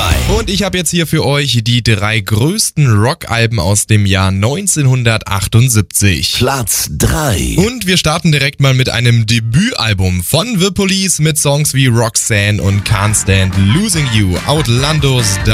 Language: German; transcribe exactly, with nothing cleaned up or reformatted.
drei. Und ich habe jetzt hier für euch die drei größten Rockalben aus dem Jahr neunzehnhundertachtundsiebzig. Platz drei. Und wir starten direkt mal mit einem Debütalbum von The Police mit Songs wie Roxanne und Can't Stand Losing You, Outlandos